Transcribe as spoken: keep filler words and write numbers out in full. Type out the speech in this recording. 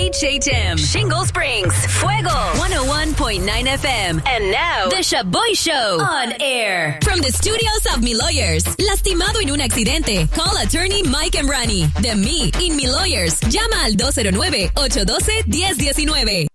H H M, Shingle Springs, Fuego, one oh one point nine F M. And now, The Shaboy Show on air. From the studios of Mi Lawyers. Lastimado en un accidente. Call attorney Mike Emrani. De Me in Mi Lawyers. Llama al two oh nine, eight one two, one oh one oh one nueve.